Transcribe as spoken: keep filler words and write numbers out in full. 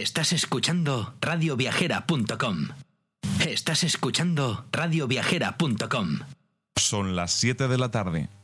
Estás escuchando radio viajera punto com. Estás escuchando radio viajera punto com. Son las siete de la tarde.